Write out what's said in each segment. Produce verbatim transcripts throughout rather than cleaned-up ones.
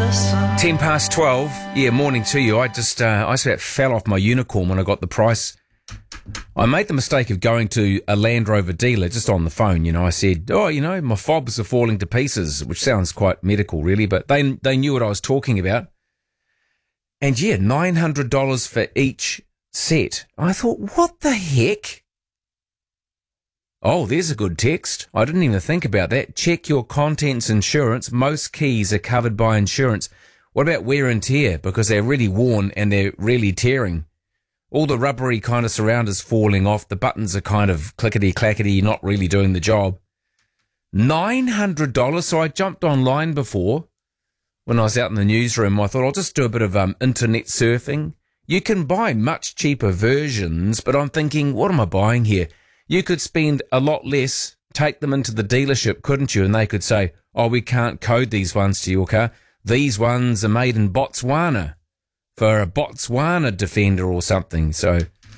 Ten past twelve. Yeah, morning to you. I just, uh, I just about fell off my unicorn when I got the price. I made the mistake of going to a Land Rover dealer just on the phone. You know, I said, oh, you know, my fobs are falling to pieces, which sounds quite medical, really, but they they knew what I was talking about. And yeah, nine hundred dollars for each set. I thought, what the heck? Oh, there's a good text. I didn't even think about that. Check your contents insurance. Most keys are covered by insurance. What about wear and tear? Because they're really worn and they're really tearing. All the rubbery kind of surrounders falling off. The buttons are kind of clickety-clackety, not really doing the job. nine hundred dollars. So I jumped online before when I was out in the newsroom. I thought I'll just do a bit of um, internet surfing. You can buy much cheaper versions, but I'm thinking, what am I buying here? You could spend a lot less, take them into the dealership, couldn't you? And they could say, oh, we can't code these ones to your car. These ones are made in Botswana for a Botswana Defender or something. So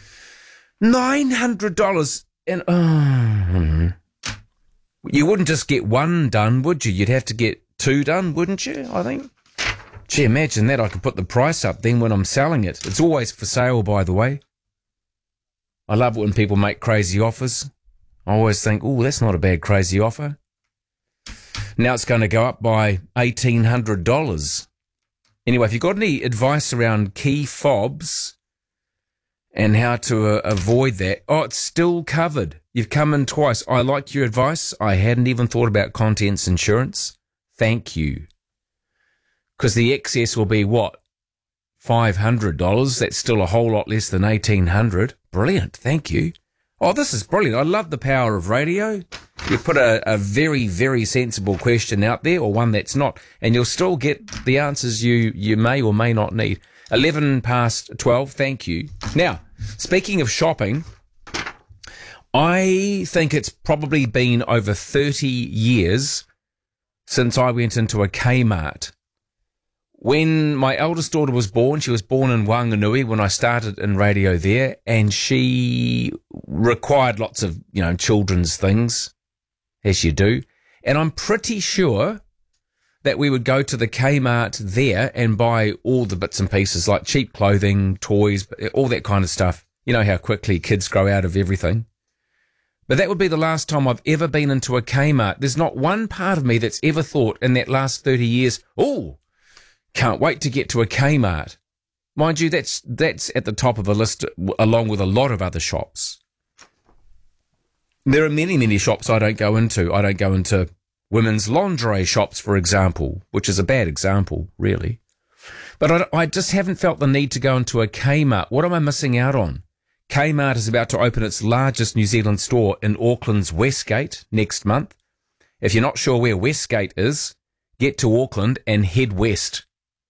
nine hundred dollars. And oh, you wouldn't just get one done, would you? You'd have to get two done, wouldn't you, I think? Gee, imagine that. I could put the price up then when I'm selling it. It's always for sale, by the way. I love it when people make crazy offers. I always think, oh, that's not a bad crazy offer. Now it's going to go up by eighteen hundred dollars. Anyway, if you've got any advice around key fobs and how to uh, avoid that, oh, it's still covered. You've come in twice. I like your advice. I hadn't even thought about contents insurance. Thank you. Because the excess will be what? five hundred dollars. That's still a whole lot less than eighteen hundred dollars. Brilliant. Thank you. Oh, this is brilliant. I love the power of radio. You put a, a very, very sensible question out there, or one that's not, and you'll still get the answers you, you may or may not need. eleven past twelve. Thank you. Now, speaking of shopping, I think it's probably been over thirty years since I went into a Kmart. When my eldest daughter was born, she was born in Wanganui when I started in radio there, and she required lots of, you know, children's things, as you do. And I'm pretty sure that we would go to the Kmart there and buy all the bits and pieces, like cheap clothing, toys, all that kind of stuff. You know how quickly kids grow out of everything. But that would be the last time I've ever been into a Kmart. There's not one part of me that's ever thought in that last thirty years, oh, can't wait to get to a Kmart. Mind you, that's that's at the top of a list along with a lot of other shops. There are many, many shops I don't go into. I don't go into women's lingerie shops, for example, which is a bad example, really. But I, I just haven't felt the need to go into a Kmart. What am I missing out on? Kmart is about to open its largest New Zealand store in Auckland's Westgate next month. If you're not sure where Westgate is, get to Auckland and head west.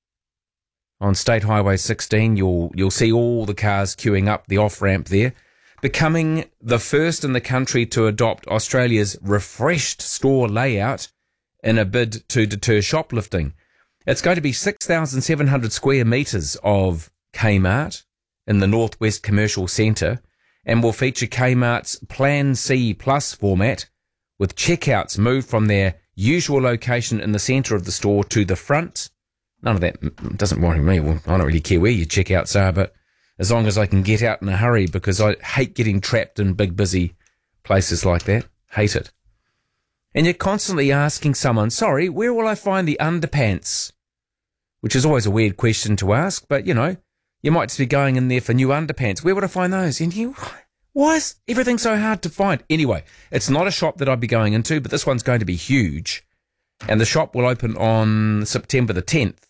On State Highway sixteen, you'll you'll see all the cars queuing up the off-ramp there, becoming the first in the country to adopt Australia's refreshed store layout in a bid to deter shoplifting. It's going to be six thousand seven hundred square metres of Kmart in the Northwest Commercial Centre, and will feature Kmart's Plan C Plus format, with checkouts moved from their usual location in the centre of the store to the front. None of that doesn't worry me. Well, I don't really care where your checkouts are, but as long as I can get out in a hurry, because I hate getting trapped in big, busy places like that. Hate it. And you're constantly asking someone, sorry, where will I find the underpants? Which is always a weird question to ask, but, you know, you might just be going in there for new underpants. Where would I find those? And you, why is everything so hard to find? Anyway, it's not a shop that I'd be going into, but this one's going to be huge. And the shop will open on September the tenth.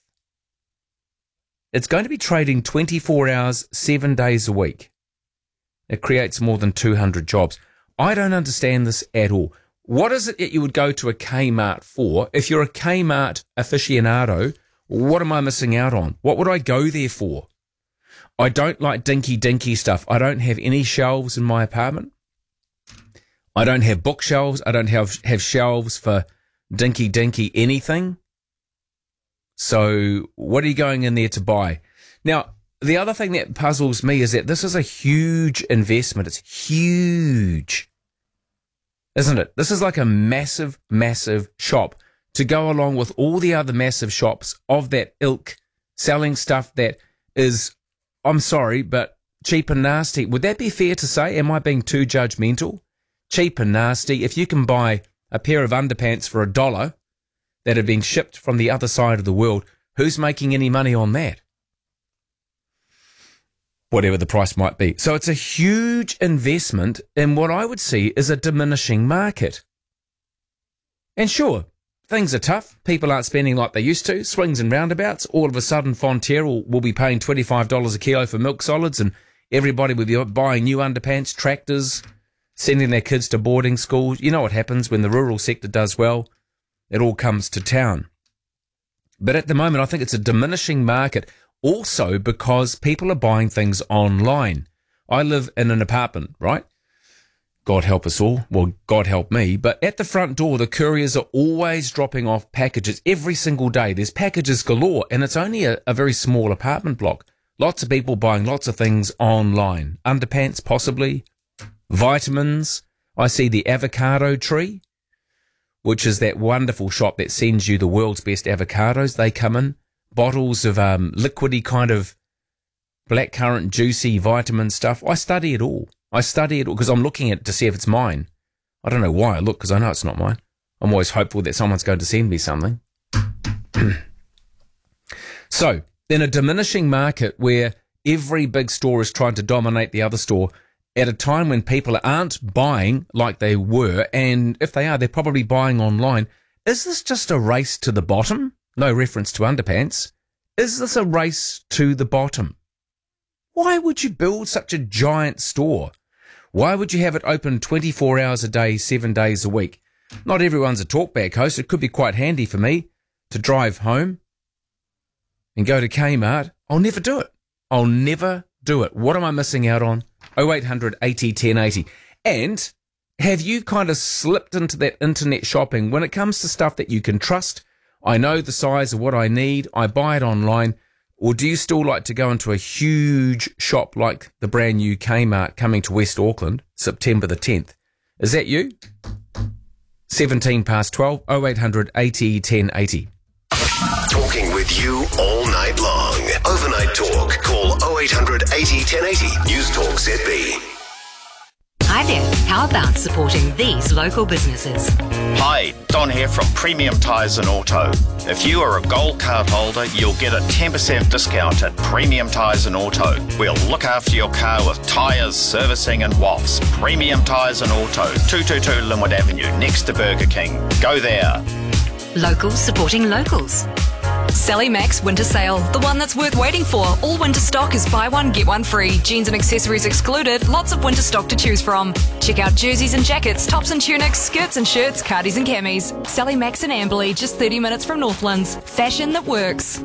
It's going to be trading twenty-four hours, seven days a week. It creates more than two hundred jobs. I don't understand this at all. What is it that you would go to a Kmart for? If you're a Kmart aficionado, what am I missing out on? What would I go there for? I don't like dinky dinky stuff. I don't have any shelves in my apartment. I don't have bookshelves. I don't have, have shelves for dinky dinky anything. So what are you going in there to buy? Now, the other thing that puzzles me is that this is a huge investment. It's huge, isn't it? This is like a massive, massive shop. to go along with all the other massive shops of that ilk selling stuff that is, I'm sorry, but cheap and nasty. Would that be fair to say? Am I being too judgmental? Cheap and nasty. If you can buy a pair of underpants for a dollar that have been shipped from the other side of the world, who's making any money on that? Whatever the price might be. So it's a huge investment in what I would see is a diminishing market. And sure, things are tough. People aren't spending like they used to. Swings and roundabouts. All of a sudden, Fonterra will, will be paying twenty-five dollars a kilo for milk solids, and everybody will be buying new underpants, tractors, sending their kids to boarding schools. You know what happens when the rural sector does well? It all comes to town. But at the moment, I think it's a diminishing market. Also because people are buying things online. I live in an apartment, right? God help us all. Well, God help me. But at the front door, the couriers are always dropping off packages every single day. There's packages galore, and it's only a, a very small apartment block. Lots of people buying lots of things online. Underpants, possibly. Vitamins. I see the Avocado Tree, which is that wonderful shop that sends you the world's best avocados. They come in. Bottles of um, liquidy kind of blackcurrant juicy vitamin stuff. I study it all. I study it all because I'm looking at it to see if it's mine. I don't know why I look, because I know it's not mine. I'm always hopeful that someone's going to send me something. So, in a diminishing market where every big store is trying to dominate the other store, at a time when people aren't buying like they were, and if they are, they're probably buying online, is this just a race to the bottom? No reference to underpants. Is this a race to the bottom? Why would you build such a giant store? Why would you have it open twenty-four hours a day, seven days a week? Not everyone's a talkback host. It could be quite handy for me to drive home and go to Kmart. I'll never do it. I'll never do it. What am I missing out on? oh eight hundred eighty ten eighty. And have you kind of slipped into that internet shopping when it comes to stuff that you can trust? I know the size of what I need. I buy it online. Or do you still like to go into a huge shop like the brand new Kmart coming to West Auckland, September the tenth? Is that you? seventeen past twelve, oh eight hundred eighty ten eighty. Talking with you all night long. Overnight talk. Call oh eight hundred eighty ten eighty. News Talk Z B. Hi there, how about supporting these local businesses? Hi, Don here from Premium Tyres and Auto. If you are a gold card holder, you'll get a ten percent discount at Premium Tyres and Auto. We'll look after your car with tyres, servicing and wafts. Premium Tyres and Auto, two twenty-two Linwood Avenue, next to Burger King. Go there. Locals supporting locals. Sally Max Winter Sale, the one that's worth waiting for. All winter stock is buy one, get one free. Jeans and accessories excluded. Lots of winter stock to choose from. Check out jerseys and jackets, tops and tunics, skirts and shirts, cardies and camis. Sally Max in Amberley, just thirty minutes from Northlands. Fashion that works.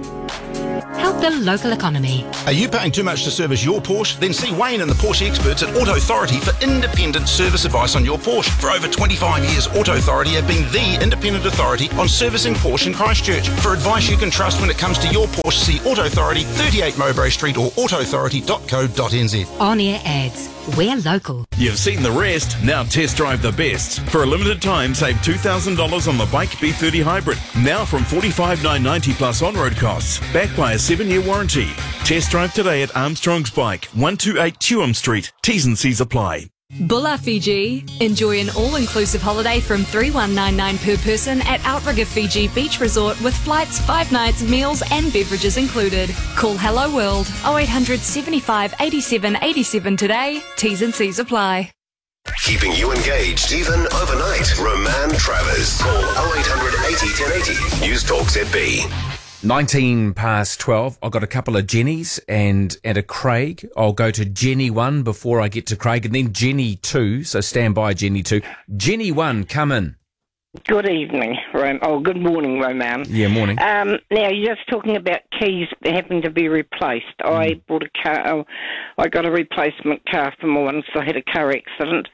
Help the local economy. Are you paying too much to service your Porsche? Then see Wayne and the Porsche experts at Auto Authority for independent service advice on your Porsche. For over twenty-five years, Auto Authority have been the independent authority on servicing Porsche in Christchurch. For advice you can trust when it comes to your Porsche, see Auto Authority, thirty-eight Mowbray Street or auto authority dot co dot n z. On-air ads. We're local. You've seen the rest, now test drive the best. For a limited time, save two thousand dollars on the Bike B thirty Hybrid. Now from forty-five thousand nine hundred ninety plus on-road costs. Backed by a seven-year warranty. Test drive today at Armstrong's Bike, one twenty-eight Tuam Street. T's and C's apply. Bulla Fiji. Enjoy an all-inclusive holiday from three thousand one hundred ninety-nine per person at Outrigger Fiji Beach Resort with flights, five nights, meals and beverages included. Call Hello World oh eight hundred seventy-five eighty-seven eighty-seven today. T's and C's apply. Keeping you engaged even overnight. Roman Travers. Call oh eight hundred eighty ten eighty. News Talk Z B. nineteen past twelve. I've got a couple of Jennies and, and a Craig. I'll go to Jenny one before I get to Craig, and then Jenny two. So stand by, Jenny two. Jenny one, come in. Good evening, Rom. Oh, good morning, Roman. Yeah, morning. Um, now, you're just talking about keys having to be replaced. Mm. I bought a car. Oh, I got a replacement car for my one, so I had a car accident,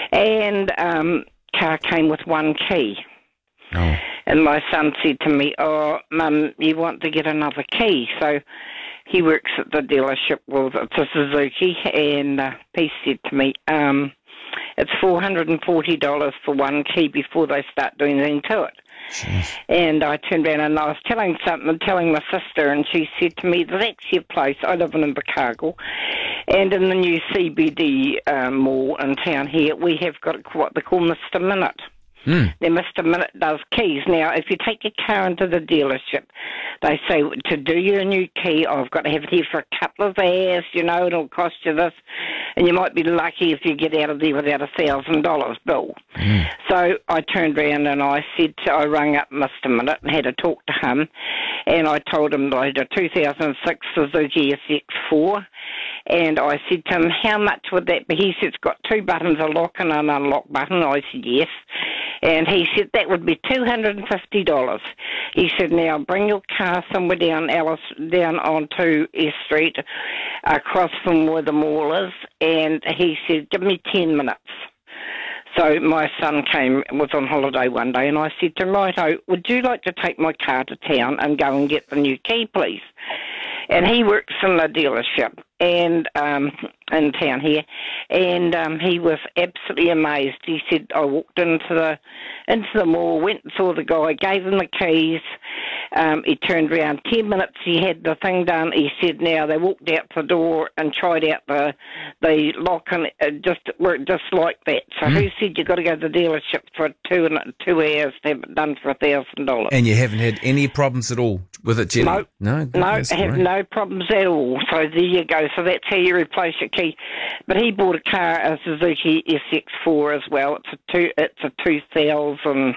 and um, car came with one key. Oh. And my son said to me, "Oh, Mum, you want to get another key?" So he works at the dealership with it's a Suzuki, and uh, he said to me, um, "It's four hundred and forty dollars for one key before they start doing anything to it." And I turned around and I was telling something, telling my sister, and she said to me, there's actually a place, I live in Invercargill, and in the new C B D um, mall in town here, we have got what they call Mister Minute. Mm. Then Mister Minute does keys. Now, if you take your car into the dealership, they say to do your new key, oh, I've got to have it here for a couple of hours, you know, it'll cost you this. And you might be lucky if you get out of there without a one thousand dollars bill. Mm. So I turned around and I said, to, I rang up Mister Minute and had a talk to him. And I told him that I had a two thousand six Suzuki S X four. And I said to him, how much would that be? He said, it's got two buttons, a lock and an unlock button. I said, yes. And he said, that would be two hundred fifty dollars. He said, now bring your car somewhere down Alice, down onto S Street, across from where the mall is. And he said, give me ten minutes. So my son came, was on holiday one day, and I said to him, righto, would you like to take my car to town and go and get the new key, please? And he works in the dealership and um, in town here, and um, he was absolutely amazed. He said, I walked into the into the mall, went and saw the guy, gave him the keys. Um, he turned around, ten minutes, he had the thing done. He said, now they walked out the door and tried out the the lock, and it just worked just like that. So mm. who said you've got to go to the dealership for two, two hours to have it done for a thousand dollars? And you haven't had any problems at all with it, Jenny? No, no, no, I have great. no problems at all. So there you go. So that's how you replace your key. But he bought a car, a Suzuki S X four as well. It's a two. It's a two thousand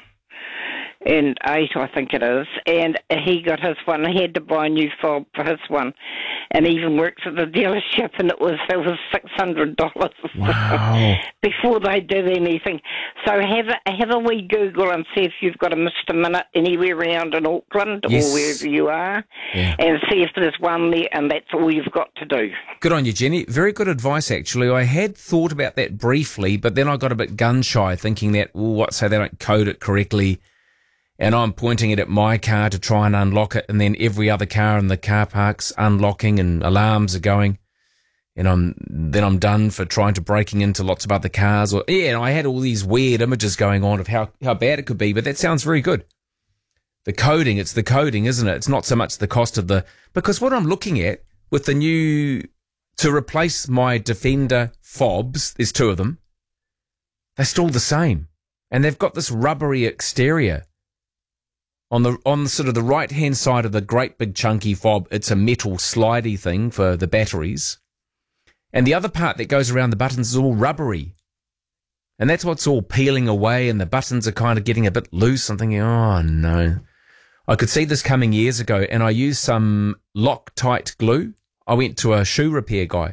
eight, I think it is. And he got his one. He had to buy a new fob for his one, and he even works at the dealership. And it was it was six hundred dollars. Wow. Before they did anything. So have a have a wee Google and see if you've got a Mister Minute anywhere around in Auckland yes. or wherever you are, yeah. and see if there's one there, and that's all you've got to do. Good on you, Jenny. Very good advice, actually. I had thought about that briefly, but then I got a bit gun-shy, thinking that, well, what, say they don't code it correctly, and I'm pointing it at my car to try and unlock it, and then every other car in the car park's unlocking and alarms are going, and I'm then I'm done for trying to breaking into lots of other cars. Or yeah, and I had all these weird images going on of how, how bad it could be, but that sounds very good. The coding, it's the coding, isn't it? It's not so much the cost of the... Because what I'm looking at with the new... To replace my Defender fobs, there's two of them, they're still the same. And they've got this rubbery exterior. On the on the sort of the right-hand side of the great big chunky fob, it's a metal slidey thing for the batteries. And the other part that goes around the buttons is all rubbery. And that's what's all peeling away, and the buttons are kind of getting a bit loose. I'm thinking, oh, no. I could see this coming years ago, and I used some Loctite glue. I went to a shoe repair guy,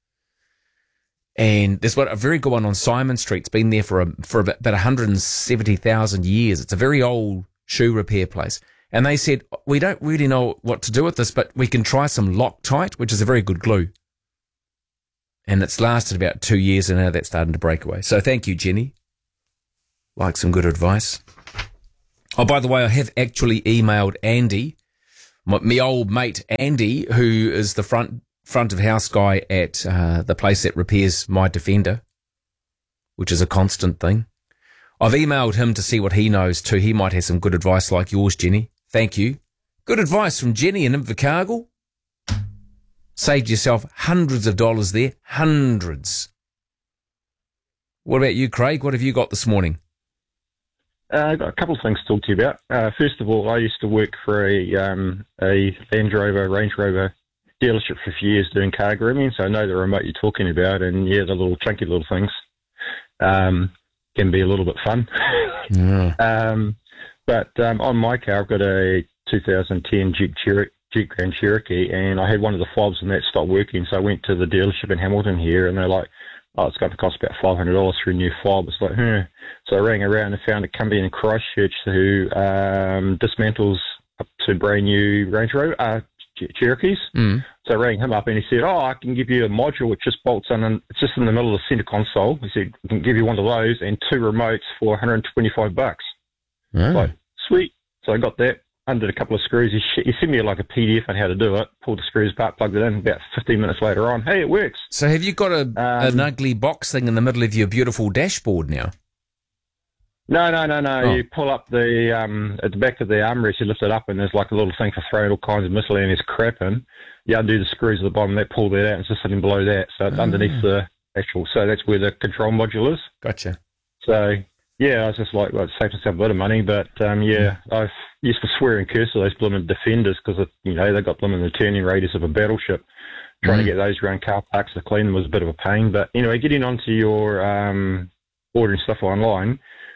and there's got a very good one on Simon Street. It's been there for a, for about, about one hundred seventy thousand years. It's a very old shoe repair place. And they said, we don't really know what to do with this, but we can try some Loctite, which is a very good glue. And it's lasted about two years, and now that's starting to break away. So thank you, Jenny. Like some good advice. Oh, by the way, I have actually emailed Andy, my, my old mate Andy, who is the front front of house guy at uh, the place that repairs my Defender, which is a constant thing. I've emailed him to see what he knows too. He might have some good advice like yours, Jenny. Thank you. Good advice from Jenny in Invercargill. Saved yourself hundreds of dollars there. Hundreds. What about you, Craig? What have you got this morning? Uh, I've got a couple of things to talk to you about. Uh, first of all, I used to work for a um, a Land Rover, Range Rover dealership for a few years doing car grooming, so I know the remote you're talking about, and yeah, the little chunky little things um, can be a little bit fun. Yeah. um, but um, on my car, I've got a two thousand ten Jeep, Cherokee, Jeep Grand Cherokee, and I had one of the fobs and that stopped working, so I went to the dealership in Hamilton here, and they're like, oh, it's going to cost about five hundred dollars for a new fob. It's like, hmm. So I rang around and found a company in Christchurch who um, dismantles up to brand new Range Rover uh, Cherokees. Mm. So I rang him up and he said, oh, I can give you a module which just bolts in, and it's just in the middle of the centre console. He said, I can give you one of those and two remotes for one hundred twenty-five bucks. Mm. Like, sweet. So I got that. Undid a couple of screws. He, sh- he sent me like a P D F on how to do it. Pulled the screws apart, plugged it in. About fifteen minutes later on, hey, it works. So have you got a, um, an ugly box thing in the middle of your beautiful dashboard now? No, no, no, no. Oh. You pull up the, um, at the back of the armrest, you lift it up, and there's like a little thing for throwing all kinds of miscellaneous crap in. You undo the screws at the bottom, that pull that out, and it's just sitting below that. So it's Oh. underneath the actual, so that's where the control module is. Gotcha. So, yeah, I was just like, well, it saved myself a bit of money, but, um, yeah, I used to swear and curse at those blooming Defenders because, you know, they got blooming the turning radius of a battleship. Trying Mm. to get those around car parks to clean them was a bit of a pain. But anyway, getting onto your um, ordering stuff online,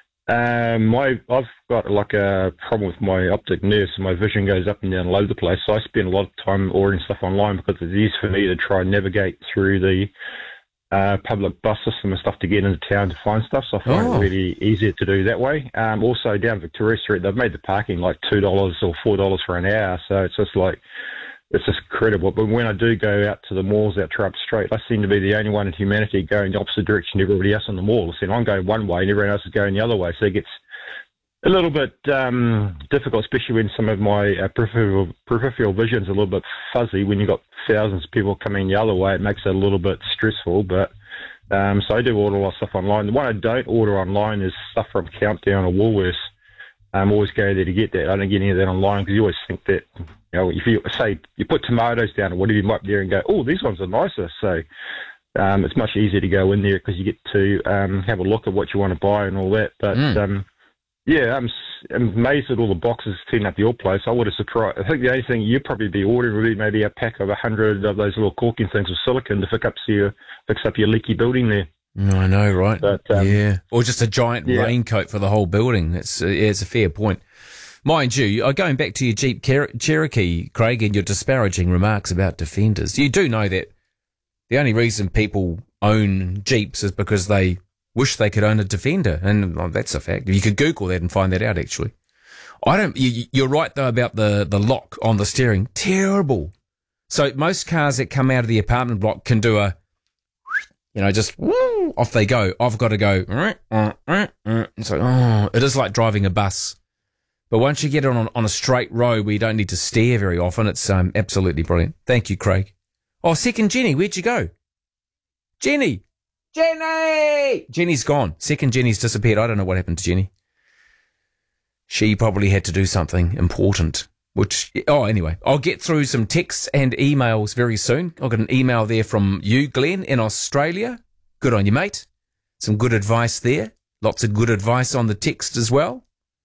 um, my I've got like a problem with my optic nerve, so my vision goes up and down all over the place. So I spend a lot of time ordering stuff online because it's easy for me to try and navigate through the uh, public bus system and stuff to get into town to find stuff. So I find Oh. it really easier to do that way. Um, also, down Victoria Street, they've made the parking like two dollars or four dollars for an hour. So it's just like, it's just incredible. But when I do go out to the malls out Trump Street, I seem to be the only one in humanity going the opposite direction to everybody else on the mall. So I'm going one way and everyone else is going the other way. So it gets a little bit um, difficult, especially when some of my uh, peripheral, peripheral vision is a little bit fuzzy. When you've got thousands of people coming the other way, it makes it a little bit stressful. But um, so I do order a lot of stuff online. The one I don't order online is stuff from Countdown or Woolworths. I'm always go there to get that. I don't get any of that online because you always think that, you know, if you say you put tomatoes down or whatever, you might be there and go, oh, these ones are nicer. So um, it's much easier to go in there because you get to um, have a look at what you want to buy and all that. But Mm. um, yeah, I'm, s- I'm amazed at all the boxes turning up your place. I would have surprised. I think the only thing you'd probably be ordering would be maybe a pack of a hundred of those little corking things with silicone to fix up your fix up your leaky building there. No, I know, right? But, um, yeah, or just a giant yeah. raincoat for the whole building. It's uh, yeah, it's a fair point. Mind you, uh, going back to your Jeep Cher- Cherokee, Craig, and your disparaging remarks about Defenders, you do know that the only reason people own Jeeps is because they wish they could own a Defender, and well, that's a fact. You could Google that and find that out. Actually, I don't. You, you're right though about the the lock on the steering. Terrible. So most cars that come out of the apartment block can do a, you know, just woo, off they go. I've got to go. It's like, oh, it is like driving a bus. But once you get on on a straight road where you don't need to steer very often, it's um, absolutely brilliant. Thank you, Craig. Oh, second Jenny, where'd you go? Jenny! Jenny! Jenny's gone. Second Jenny's disappeared. I don't know what happened to Jenny. She probably had to do something important. Which, oh, anyway, I'll get through some texts and emails very soon. I've got an email there from you, Glenn, in Australia. Good on you, mate. Some good advice there. Lots of good advice on the text as well.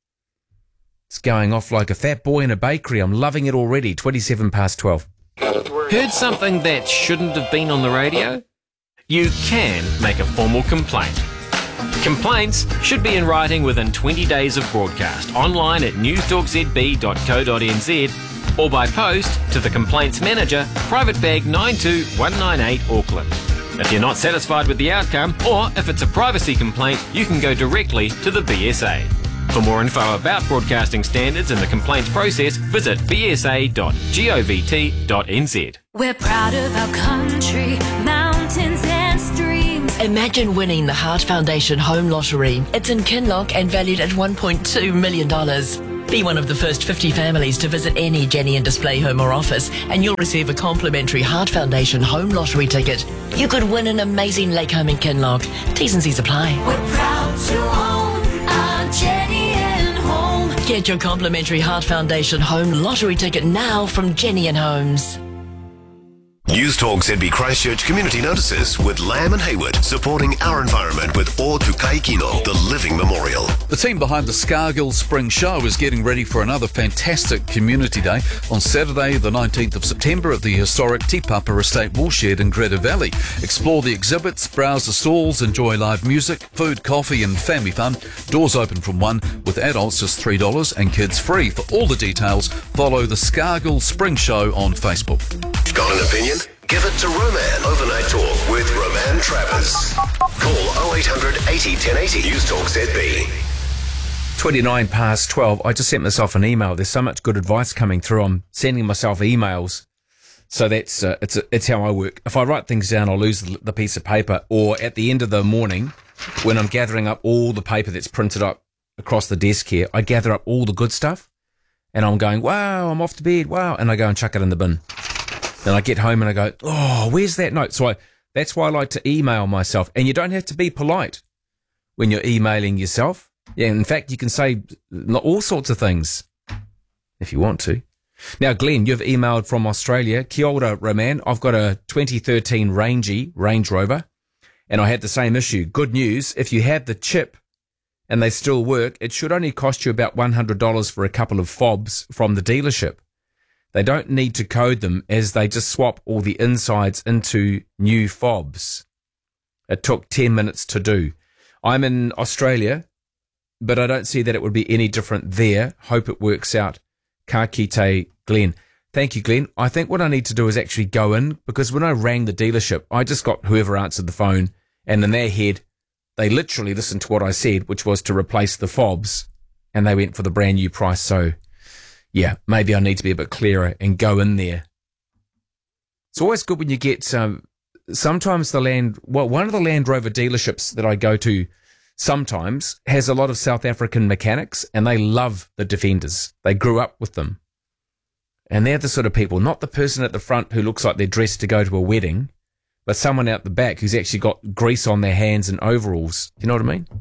It's going off like a fat boy in a bakery. I'm loving it already. twenty-seven past twelve. Heard something that shouldn't have been on the radio? You can make a formal complaint. Complaints should be in writing within twenty days of broadcast, online at newstalk z b dot co dot n z or by post to the Complaints Manager, Private Bag nine two one nine eight, Auckland. If you're not satisfied with the outcome, or if it's a privacy complaint, you can go directly to the B S A. For more info about broadcasting standards and the complaints process, visit b s a dot govt dot n z. We're proud of our country, mountains and streams. Imagine winning the Heart Foundation Home Lottery. It's in Kinloch and valued at one point two million dollars. Be one of the first fifty families to visit any Jenny and Display home or office, and you'll receive a complimentary Heart Foundation Home Lottery ticket. You could win an amazing lake home in Kinloch. T's and C's apply. We're proud to own our Jenny and Home. Get your complimentary Heart Foundation Home Lottery ticket now from Jenny and Homes. News Talk Z B Christchurch Community Notices with Lamb and Hayward, supporting our environment with O Tukai Kino, the living memorial. The team behind the Scargill Spring Show is getting ready for another fantastic community day on Saturday the nineteenth of September at the historic Te Papa Estate Woolshed in Greta Valley. Explore the exhibits, browse the stalls, enjoy live music, food, coffee and family fun. Doors open from one, with adults just three dollars and kids free. For all the details, follow the Scargill Spring Show on Facebook. Got an opinion? Give it to Roman. Overnight Talk with Roman Travers. Call oh eight hundred eighty ten eighty. News Talk Z B. twenty-nine past twelve. I just sent myself an email. There's so much good advice coming through. I'm sending myself emails. So that's uh, it's it's how I work. If I write things down, I'll lose the, the piece of paper. Or at the end of the morning, when I'm gathering up all the paper that's printed up across the desk here, I gather up all the good stuff. And I'm going, wow, I'm off to bed. Wow. And I go and chuck it in the bin. Then I get home and I go, oh, where's that note? So I, that's why I like to email myself. And you don't have to be polite when you're emailing yourself. Yeah, in fact, you can say all sorts of things if you want to. Now, Glenn, you've emailed from Australia. Kia ora, Roman. I've got a twenty thirteen Rangy Range Rover, and I had the same issue. Good news, if you have the chip and they still work, it should only cost you about one hundred dollars for a couple of fobs from the dealership. They don't need to code them, as they just swap all the insides into new fobs. It took ten minutes to do. I'm in Australia, but I don't see that it would be any different there. Hope it works out. Ka kite, Glenn. Thank you, Glenn. I think what I need to do is actually go in, because when I rang the dealership, I just got whoever answered the phone, and in their head, they literally listened to what I said, which was to replace the fobs, and they went for the brand new price. So, yeah, maybe I need to be a bit clearer and go in there. It's always good when you get, um, sometimes the land, well, one of the Land Rover dealerships that I go to sometimes has a lot of South African mechanics, and they love the Defenders. They grew up with them. And they're the sort of people, not the person at the front who looks like they're dressed to go to a wedding, but someone out the back who's actually got grease on their hands and overalls. You know what I mean?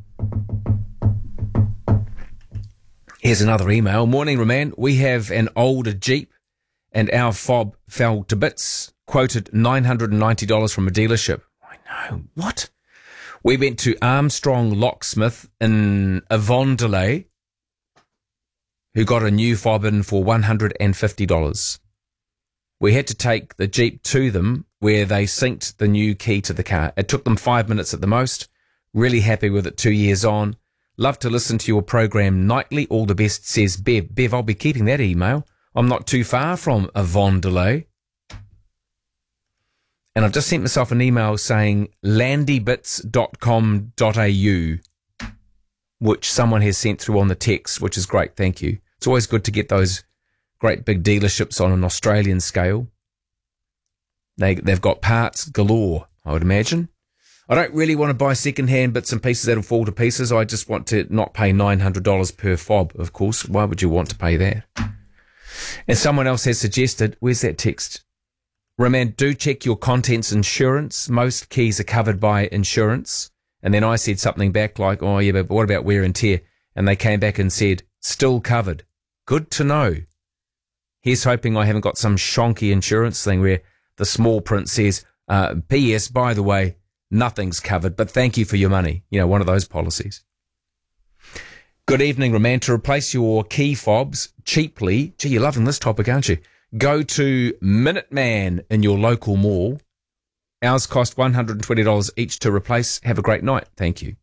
Here's another email. Morning, Roman. We have an older Jeep and our fob fell to bits. Quoted nine hundred ninety dollars from a dealership. I know. What? We went to Armstrong Locksmith in Avondale, who got a new fob in for one hundred fifty dollars. We had to take the Jeep to them, where they synced the new key to the car. It took them five minutes at the most. Really happy with it two years on. Love to listen to your program nightly. All the best, says Bev. Bev, I'll be keeping that email. I'm not too far from Avondale. And I've just sent myself an email saying landybits dot com dot a u, which someone has sent through on the text, which is great. Thank you. It's always good to get those great big dealerships on an Australian scale. They, they've got parts galore, I would imagine. I don't really want to buy second-hand bits and pieces that'll fall to pieces. I just want to not pay nine hundred dollars per fob, of course. Why would you want to pay that? And someone else has suggested, where's that text? Roman, do check your contents insurance. Most keys are covered by insurance. And then I said something back like, oh, yeah, but what about wear and tear? And they came back and said, still covered. Good to know. Here's hoping I haven't got some shonky insurance thing where the small print says, uh, P S, by the way, nothing's covered, but thank you for your money. You know, one of those policies. Good evening, Roman. To replace your key fobs cheaply, gee, you're loving this topic, aren't you? Go to Minuteman in your local mall. Ours cost one hundred twenty dollars each to replace. Have a great night. Thank you.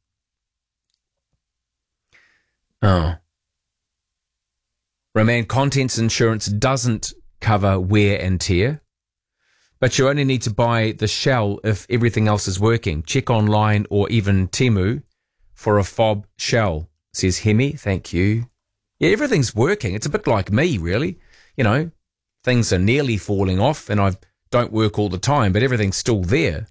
Oh. Roman, contents insurance doesn't cover wear and tear, but you only need to buy the shell if everything else is working. Check online or even Temu for a fob shell, says Hemi. Thank you. Yeah, everything's working. It's a bit like me, really. You know, things are nearly falling off and I don't work all the time, but everything's still there.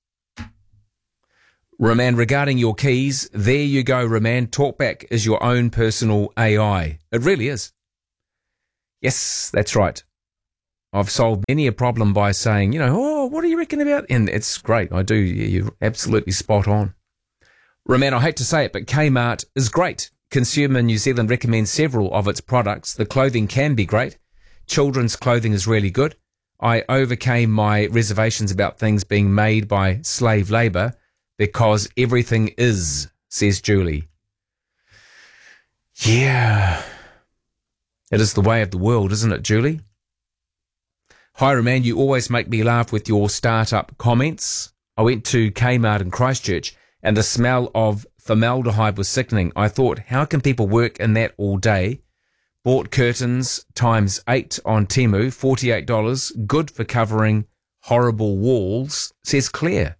Roman, regarding your keys, there you go, Roman. Talkback is your own personal A I. It really is. Yes, that's right. I've solved many a problem by saying, you know, oh, what do you reckon about? And it's great. I do. You're absolutely spot on. Roman, I hate to say it, but Kmart is great. Consumer New Zealand recommends several of its products. The clothing can be great. Children's clothing is really good. I overcame my reservations about things being made by slave labour because everything is, says Julie. Yeah. It is the way of the world, isn't it, Julie? Hi, Roman, you always make me laugh with your startup comments. I went to Kmart in Christchurch and the smell of formaldehyde was sickening. I thought, how can people work in that all day? Bought curtains times eight on Temu, forty-eight dollars. Good for covering horrible walls, says Claire.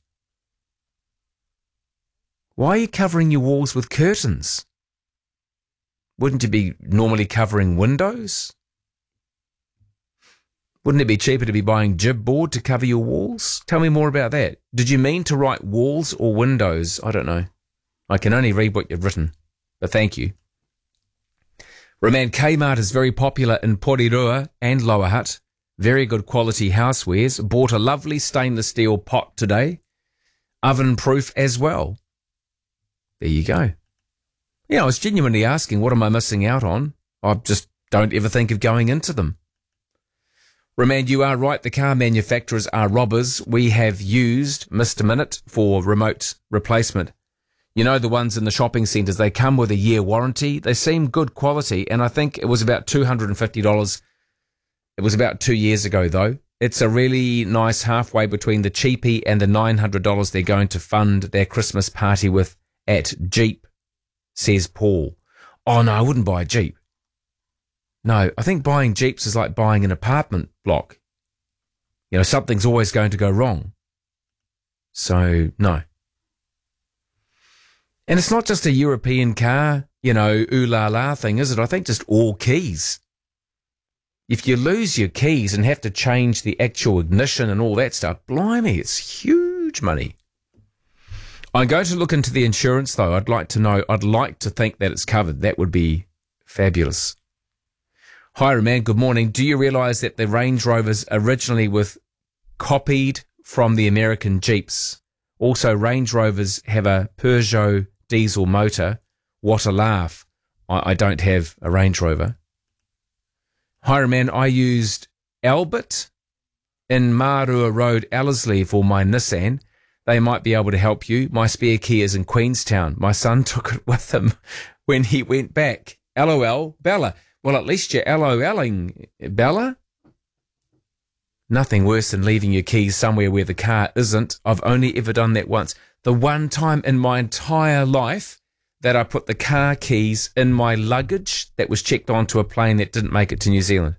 Why are you covering your walls with curtains? Wouldn't you be normally covering windows? Wouldn't it be cheaper to be buying jib board to cover your walls? Tell me more about that. Did you mean to write walls or windows? I don't know. I can only read what you've written, but thank you. Roman, Kmart is very popular in Porirua and Lower Hutt. Very good quality housewares. Bought a lovely stainless steel pot today. Oven proof as well. There you go. Yeah, I was genuinely asking, what am I missing out on? I just don't ever think of going into them. Remand, you are right. The car manufacturers are robbers. We have used Mister Minute for remote replacement. You know, the ones in the shopping centres, they come with a year warranty. They seem good quality, and I think it was about two hundred fifty dollars. It was about two years ago, though. It's a really nice halfway between the cheapie and the nine hundred dollars they're going to fund their Christmas party with at Jeep, says Paul. Oh, no, I wouldn't buy a Jeep. No, I think buying Jeeps is like buying an apartment block. You know, something's always going to go wrong. So, no. And it's not just a European car, you know, ooh la la thing, is it? I think just all keys. If you lose your keys and have to change the actual ignition and all that stuff, blimey, it's huge money. I'm going to look into the insurance, though. I'd like to know, I'd like to think that it's covered. That would be fabulous. Hi, man. Good morning. Do you realise that the Range Rovers originally were copied from the American Jeeps? Also, Range Rovers have a Peugeot diesel motor. What a laugh. I, I don't have a Range Rover. Hi, man. I used Albert in Marua Road, Ellerslie for my Nissan. They might be able to help you. My spare key is in Queenstown. My son took it with him when he went back. LOL, Bella. Well, at least you're LOLing, Bella. Nothing worse than leaving your keys somewhere where the car isn't. I've only ever done that once. The one time in my entire life that I put the car keys in my luggage that was checked onto a plane that didn't make it to New Zealand.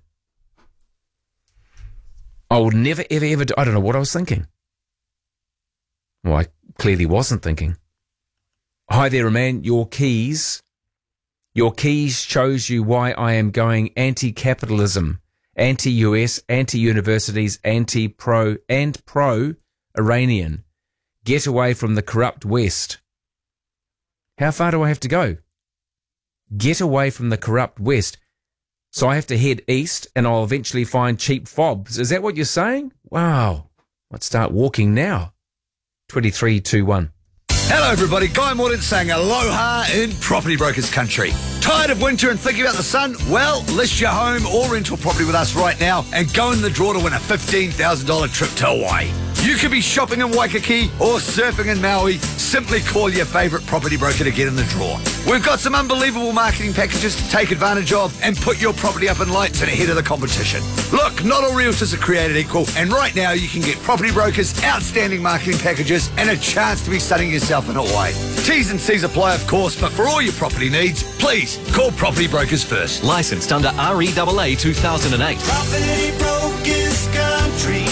I would never, ever, ever do. I don't know what I was thinking. Well, I clearly wasn't thinking. Hi there, man. Your keys... Your keys shows you why I am going anti-capitalism, anti-U S, anti-universities, anti-pro and pro-Iranian. Get away from the corrupt West. How far do I have to go? Get away from the corrupt West. So I have to head east and I'll eventually find cheap fobs. Is that what you're saying? Wow. I'd start walking now. twenty-three two one. Hello everybody, Guy Mordaunt saying aloha in Property Brokers Country. Tired of winter and thinking about the sun? Well, list your home or rental property with us right now and go in the draw to win a fifteen thousand dollars trip to Hawaii. You could be shopping in Waikiki or surfing in Maui. Simply call your favourite property broker to get in the draw. We've got some unbelievable marketing packages to take advantage of and put your property up in lights and ahead of the competition. Look, not all realtors are created equal, and right now you can get Property Brokers outstanding marketing packages and a chance to be sunning yourself in Hawaii. T's and C's apply, of course, but for all your property needs, please call Property Brokers first. Licensed under R E A A two thousand eight. Property Brokers Country.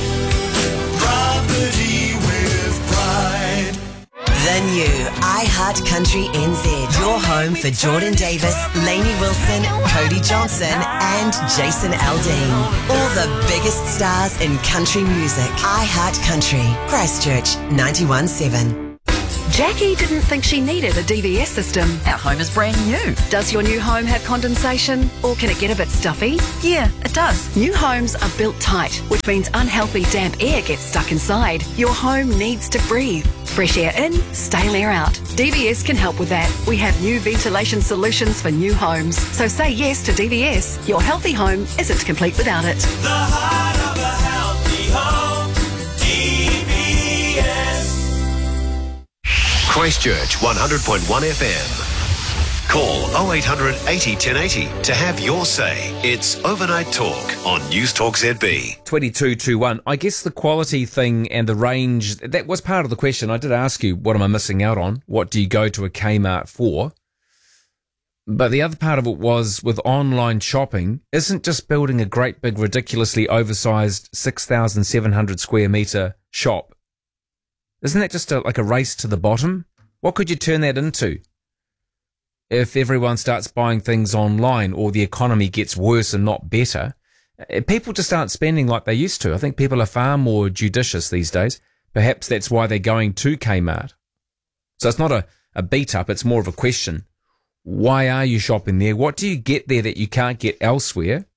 Property with pride. The new iHeart Country N Z. Your home for Jordan Davis, Lainey Wilson, Cody Johnson, and Jason Aldean. All the biggest stars in country music. iHeart Country. Christchurch, ninety-one point seven. Jackie didn't think she needed a D V S system. Our home is brand new. Does your new home have condensation, or can it get a bit stuffy? Yeah, it does. New homes are built tight, which means unhealthy damp air gets stuck inside. Your home needs to breathe. Fresh air in, stale air out. D V S can help with that. We have new ventilation solutions for new homes. So say yes to D V S. Your healthy home isn't complete without it. The heart of a healthy home. D V S. Christchurch one hundred point one F M. Call oh eight hundred eighty ten eighty to have your say. It's Overnight Talk on News Talk Z B. twenty-two two one. I guess the quality thing and the range, that was part of the question. I did ask you, what am I missing out on? What do you go to a Kmart for? But the other part of it was, with online shopping, isn't just building a great big ridiculously oversized six thousand seven hundred square metre shop, isn't that just a, like a race to the bottom? What could you turn that into if everyone starts buying things online, or the economy gets worse and not better? People just aren't spending like they used to. I think people are far more judicious these days. Perhaps that's why they're going to Kmart. So it's not a, a beat up, it's more of a question. Why are you shopping there? What do you get there that you can't get elsewhere?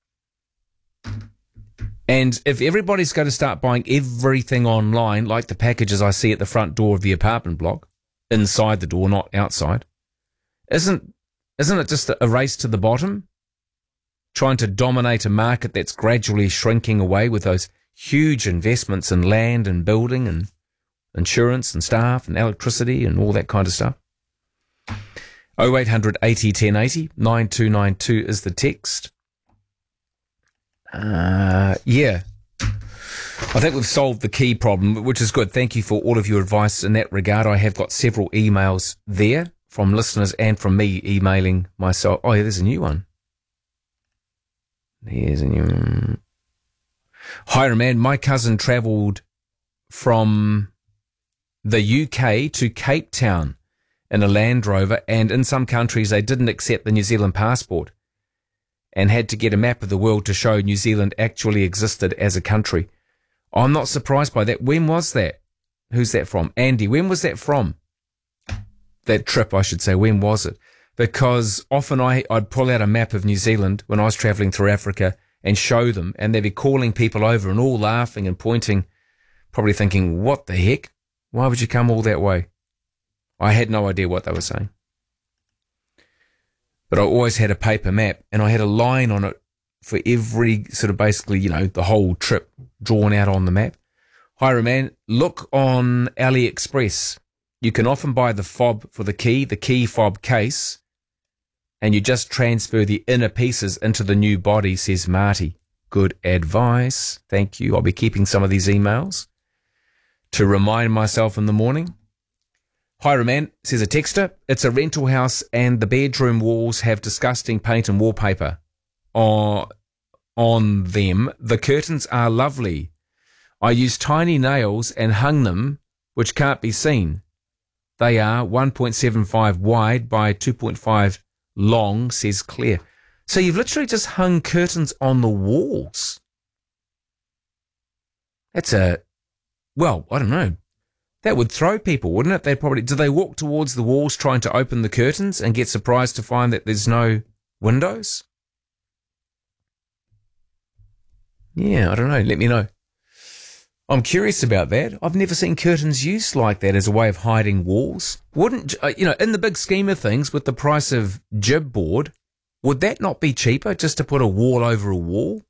And if everybody's going to start buying everything online, like the packages I see at the front door of the apartment block, inside the door, not outside, Isn't isn't it just a race to the bottom? Trying to dominate a market that's gradually shrinking away with those huge investments in land and building and insurance and staff and electricity and all that kind of stuff. oh eight hundred eighty ten eighty, nine two nine two is the text. Uh, yeah. I think we've solved the key problem, which is good. Thank you for all of your advice in that regard. I have got several emails there from listeners and from me emailing myself. Oh, yeah, there's a new one. There's a new one. Hi, man. My cousin travelled from the U K to Cape Town in a Land Rover, and in some countries they didn't accept the New Zealand passport and had to get a map of the world to show New Zealand actually existed as a country. I'm not surprised by that. When was that? Who's that from? Andy, when was that from? That trip, I should say. When was it? Because often I, I'd pull out a map of New Zealand when I was travelling through Africa and show them, and they'd be calling people over and all laughing and pointing, probably thinking, what the heck? Why would you come all that way? I had no idea what they were saying. But I always had a paper map, and I had a line on it for every sort of basically, you know, the whole trip drawn out on the map. Hi, Roman. Look on AliExpress. You can often buy the fob for the key, the key fob case, and you just transfer the inner pieces into the new body, says Marty. Good advice. Thank you. I'll be keeping some of these emails to remind myself in the morning. Hi, Roman, says a texter. It's a rental house and the bedroom walls have disgusting paint and wallpaper on, on them. The curtains are lovely. I used tiny nails and hung them, which can't be seen. They are one point seven five wide by two point five long, says Claire. So you've literally just hung curtains on the walls. That's a, well, I don't know. That would throw people, wouldn't it? They'd probably, do they walk towards the walls trying to open the curtains and get surprised to find that there's no windows? Yeah, I don't know. Let me know. I'm curious about that. I've never seen curtains used like that as a way of hiding walls. Wouldn't, uh, you know, in the big scheme of things, with the price of jib board, would that not be cheaper just to put a wall over a wall?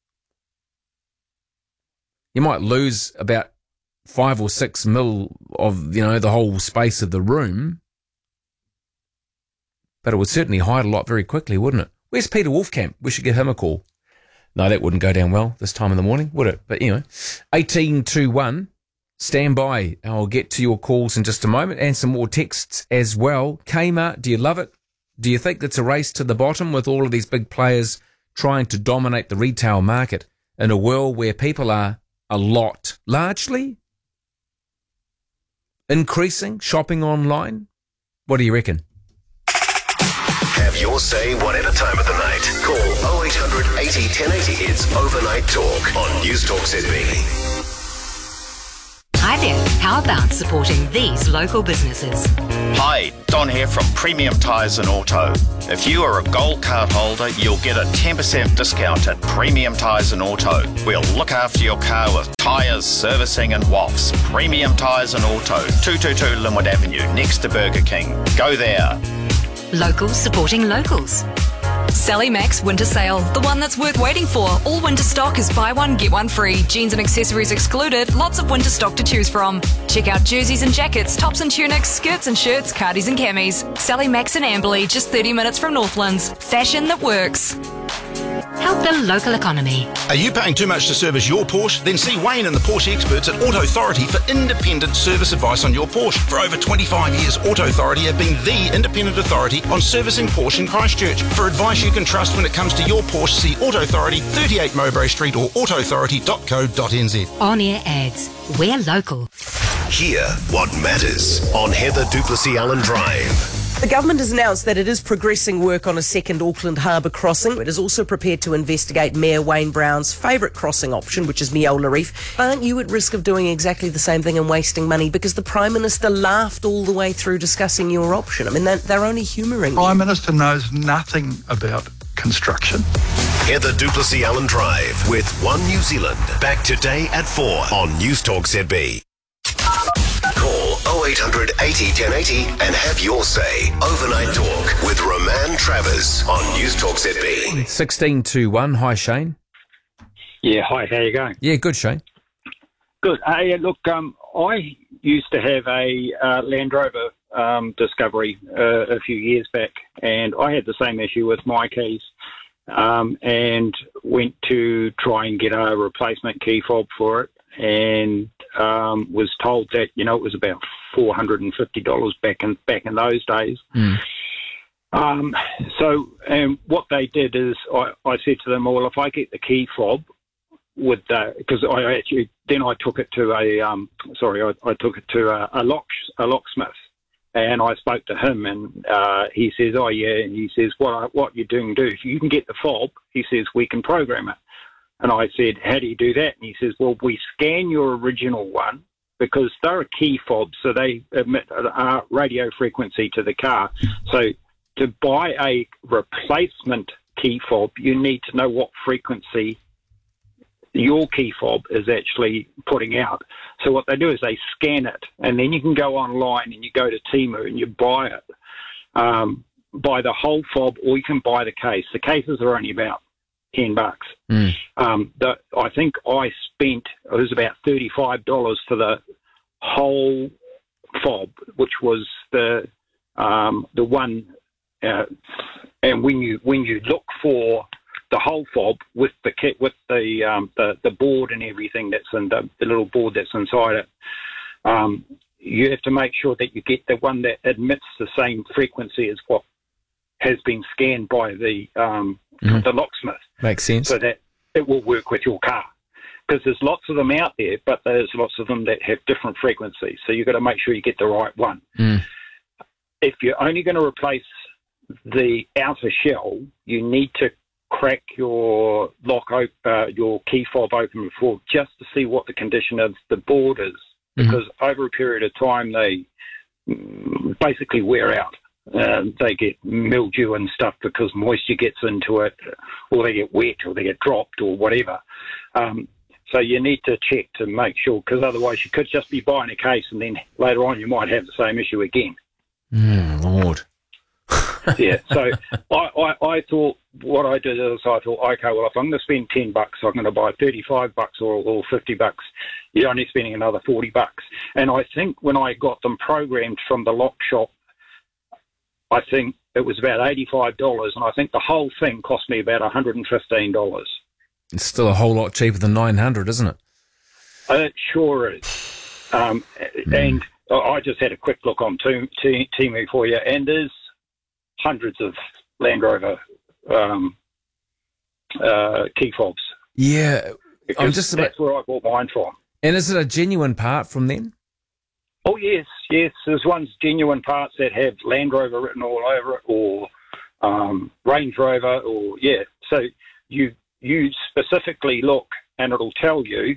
You might lose about five or six mil of, you know, the whole space of the room, but it would certainly hide a lot very quickly, wouldn't it? Where's Peter Wolfcamp? We should give him a call. No, that wouldn't go down well this time in the morning, would it? But, you know, eighteen two one, stand by. I'll get to your calls in just a moment and some more texts as well. Kmart, do you love it? Do you think it's a race to the bottom with all of these big players trying to dominate the retail market in a world where people are a lot, largely increasing shopping online? What do you reckon? Have your say whatever time of the night. Call oh eight hundred eighty ten eighty. It's Overnight Talk on News Talk Sydney. Hi there. How about supporting these local businesses? Hi, Don here from Premium Tyres and Auto. If you are a gold card holder, you'll get a ten percent discount at Premium Tyres and Auto. We'll look after your car with tyres, servicing and W A Fs. Premium Tyres and Auto, two twenty-two Linwood Avenue, next to Burger King. Go there. Locals supporting locals. Sally Max Winter Sale, the one that's worth waiting for. All winter stock is buy one, get one free. Jeans and accessories excluded. Lots of winter stock to choose from. Check out jerseys and jackets, tops and tunics, skirts and shirts, cardies and camis. Sally Max in Amberley, just thirty minutes from Northlands. Fashion that works. Help the local economy. Are you paying too much to service your Porsche? Then see Wayne and the Porsche experts at Auto Authority for independent service advice on your Porsche. For over twenty-five years, Auto Authority have been the independent authority on servicing Porsche in Christchurch. For advice you can trust when it comes to your Porsche, see Auto Authority, thirty-eight Mowbray Street or auto authority dot co dot n z. On-air ads. We're local. Hear what matters on Heather Duplessis Allen Drive. The government has announced that it is progressing work on a second Auckland Harbour crossing. It is also prepared to investigate Mayor Wayne Brown's favourite crossing option, which is Meola Reef. Aren't you at risk of doing exactly the same thing and wasting money? Because the Prime Minister laughed all the way through discussing your option. I mean, they're, they're only humouring you. Prime Minister knows nothing about construction. Heather Duplessis Allen Drive with One New Zealand. Back today at four on News Talk Z B. Call oh eight hundred eighty ten eighty and have your say. Overnight Talk with Roman Travers on News Talk Z B. sixteen to one. Hi, Shane. Yeah, hi, how you going? Yeah, good, Shane. Good. Hey, look, um, I used to have a uh, Land Rover um, Discovery uh, a few years back, and I had the same issue with my keys, um, and went to try and get a replacement key fob for it, and um, was told that, you know, it was about four hundred fifty dollars back in, back in those days. Mm. Um, so, and what they did is I, I said to them, well, if I get the key fob, with the, because I actually, then I took it to a, um, sorry, I, I took it to a, a lock, a locksmith, and I spoke to him, and uh, he says, oh yeah, and he says, what I, what you're doing, do, if you can get the fob, he says, we can program it. And I said, how do you do that? And he says, well, we scan your original one, because they're a key fob, so they emit a radio frequency to the car. So to buy a replacement key fob, you need to know what frequency your key fob is actually putting out. So what they do is they scan it, and then you can go online and you go to Temu and you buy it, um, buy the whole fob, or you can buy the case. The cases are only about ten bucks. Mm. Um, the, I think I spent, it was about thirty-five dollars for the whole fob, which was the um, the one. Uh, and when you when you look for the whole fob with the kit, with the um, the the board and everything that's in the, the little board that's inside it, um, you have to make sure that you get the one that emits the same frequency as what has been scanned by the um, Mm. the locksmith. Makes sense. So that it will work with your car. Because there's lots of them out there, but there's lots of them that have different frequencies. So you've got to make sure you get the right one. Mm. If you're only going to replace the outer shell, you need to crack your lock, op- uh, your key fob open before, just to see what the condition of the board is. Because mm. over a period of time, they basically wear out. Uh, they get mildew and stuff because moisture gets into it, or they get wet, or they get dropped, or whatever. Um, so you need to check to make sure, because otherwise you could just be buying a case and then later on you might have the same issue again. Mm, Lord. Yeah, so I, I, I thought, what I did is I thought, okay, well, if I'm going to spend ten bucks, I'm going to buy thirty-five bucks or, or fifty bucks. You're only spending another forty bucks. And I think when I got them programmed from the lock shop, I think it was about eighty-five dollars, and I think the whole thing cost me about one hundred fifteen dollars. It's still a whole lot cheaper than nine hundred, isn't it? It sure is. Um, mm. And I just had a quick look on Temu for you, and there's hundreds of Land Rover um, uh, key fobs. Yeah. Because I'm just about... that's where I bought mine from. And is it a genuine part from them? Oh, yes, yes. There's ones genuine parts that have Land Rover written all over it, or um, Range Rover, or, yeah. So you you specifically look, and it'll tell you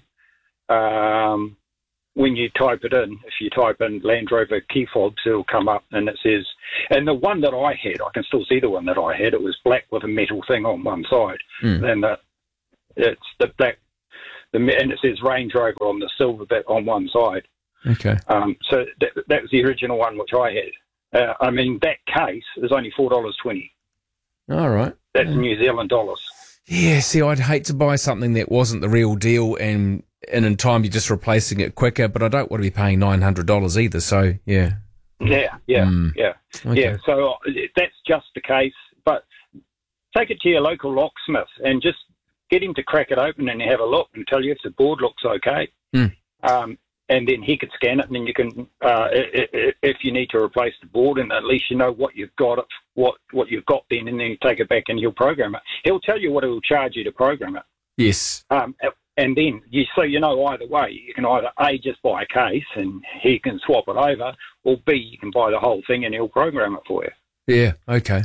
um, when you type it in. If you type in Land Rover key fobs, it'll come up, and it says, and the one that I had, I can still see the one that I had, it was black with a metal thing on one side. Mm. And the, it's the black, the, and it says Range Rover on the silver bit on one side. Okay. Um, so that, that was the original one which I had. Uh, I mean, that case is only four dollars twenty. All right. That's yeah. New Zealand dollars. Yeah, see, I'd hate to buy something that wasn't the real deal, and, and in time you're just replacing it quicker, but I don't want to be paying nine hundred dollars either, so yeah. Yeah, yeah, mm. yeah. Okay. Yeah, so uh, that's just the case. But take it to your local locksmith and just get him to crack it open and have a look and tell you if the board looks okay. Mm. Um, and then he could scan it, and then you can, uh, if you need to replace the board, and at least you know what you've got, what what you've got then, and then you take it back and he'll program it. He'll tell you what he'll charge you to program it. Yes. Um, and then, you so you know either way, you can either A, just buy a case and he can swap it over, or B, you can buy the whole thing and he'll program it for you. Yeah, okay.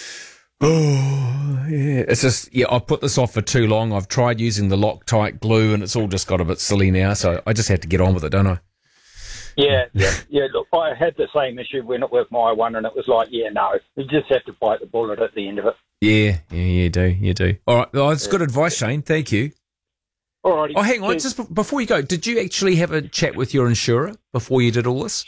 Oh, yeah. It's just, yeah, I've put this off for too long. I've tried using the Loctite glue, and it's all just got a bit silly now, so I just have to get on with it, don't I? Yeah, yeah, yeah. Look, I had the same issue when it with my one, and it was like, yeah, no, you just have to bite the bullet at the end of it. Yeah, yeah, you do, you do. All right, well, that's good advice, Shane. Thank you. All righty. Oh, hang on, just before you go, did you actually have a chat with your insurer before you did all this?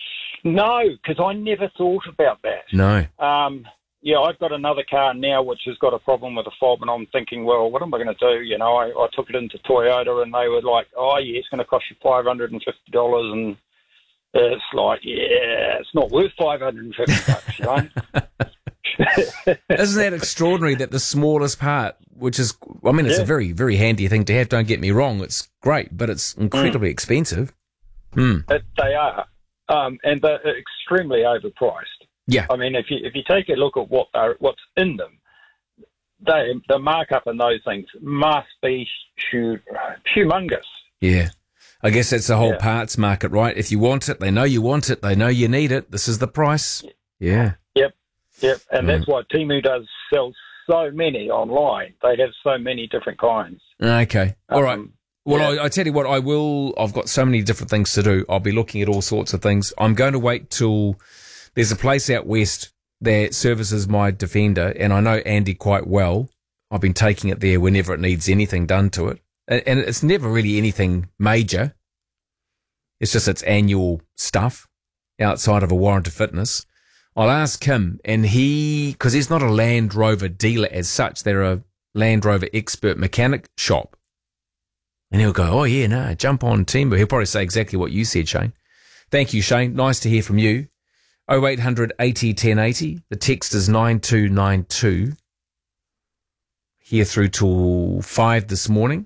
No, because I never thought about that. No. Um, yeah, I've got another car now which has got a problem with a fob, and I'm thinking, well, what am I going to do? You know, I, I took it into Toyota, and they were like, oh, yeah, it's going to cost you five hundred fifty dollars, and it's like, yeah, it's not worth five hundred fifty bucks, you know? Isn't that extraordinary that the smallest part, which is, I mean, it's Yeah. a very, very handy thing to have, don't get me wrong, it's great, but it's incredibly expensive. Hmm. It, they are, um, and they're extremely overpriced. Yeah. I mean, if you if you take a look at what they're, what's in them, they the markup in those things must be hu- humongous. Yeah. I guess that's the whole Yeah. parts market, right? If you want it, they know you want it, they know you need it, this is the price. Yeah. Yep, yep, and Mm. that's why Temu does sell so many online. They have so many different kinds. Okay. All right. Um, Well, yeah. I, I tell you what, I will, I've got so many different things to do. I'll be looking at all sorts of things. I'm going to wait till there's a place out west that services my Defender, and I know Andy quite well. I've been taking it there whenever it needs anything done to it. And, and it's never really anything major. It's just its annual stuff outside of a warrant of fitness. I'll ask him, and he, because he's not a Land Rover dealer as such, they're a Land Rover expert mechanic shop. And he'll go, oh, yeah, no, jump on Temu. He'll probably say exactly what you said, Shane. Thank you, Shane. Nice to hear from you. oh eight hundred eighty ten eighty. The text is nine two nine two. Here through till five this morning.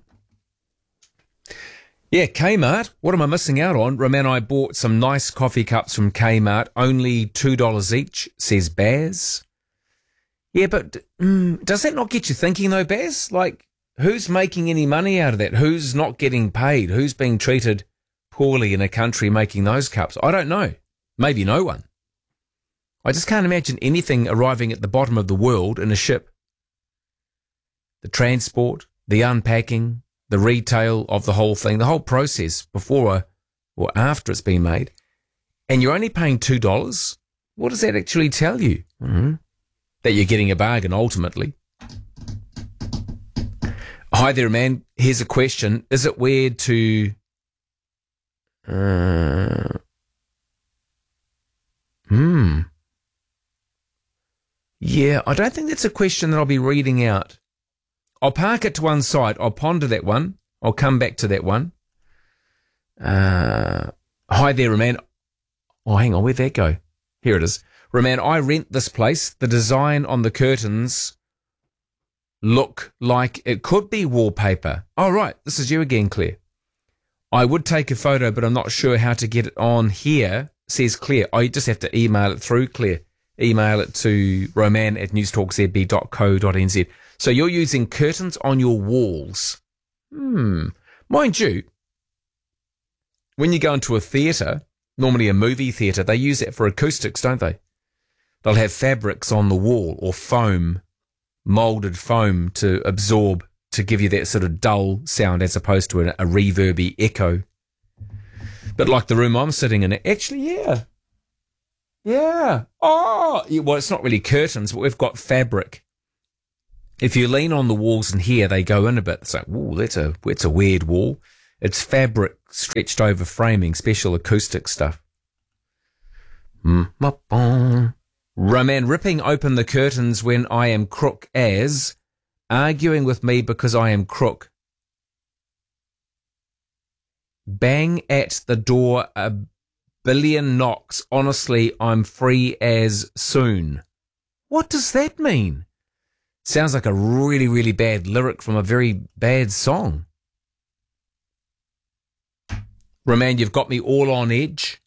Yeah, Kmart. What am I missing out on? Roman, I bought some nice coffee cups from Kmart. Only two dollars each, says Baz. Yeah, but mm, does that not get you thinking, though, Baz? Like, who's making any money out of that? Who's not getting paid? Who's being treated poorly in a country making those cups? I don't know. Maybe no one. I just can't imagine anything arriving at the bottom of the world in a ship. The transport, the unpacking, the retail of the whole thing, the whole process before or after it's been made, and you're only paying two dollars? What does that actually tell you? Mm-hmm. That you're getting a bargain ultimately. Hi there, man. Here's a question. Is it weird to... Uh, hmm. Yeah, I don't think that's a question that I'll be reading out. I'll park it to one side. I'll ponder that one. I'll come back to that one. Uh, hi there, Roman. Oh, hang on. Where'd that go? Here it is. Roman, I rent this place. The design on the curtains look like it could be wallpaper. Oh, right. This is you again, Claire. I would take a photo, but I'm not sure how to get it on here, says Claire. Oh, you just have to email it through, Claire. Email it to roman at newstalk z b dot co dot n z. So you're using curtains on your walls. Hmm. Mind you, when you go into a theatre, normally a movie theatre, they use it for acoustics, don't they? They'll have fabrics on the wall or foam, moulded foam to absorb, to give you that sort of dull sound as opposed to a, a reverby echo. But like the room I'm sitting in, actually, yeah. Yeah. Oh, yeah, well, it's not really curtains, but we've got fabric. If you lean on the walls in here, they go in a bit. It's like, ooh, that's a, that's a weird wall. It's fabric stretched over framing, special acoustic stuff. Mm-ma-bong. Roman, ripping open the curtains when I am crook as, arguing with me because I am crook. Bang at the door a billion knocks. Honestly, I'm free as soon. What does that mean? Sounds like a really, really bad lyric from a very bad song. Roman, you've got me all on edge.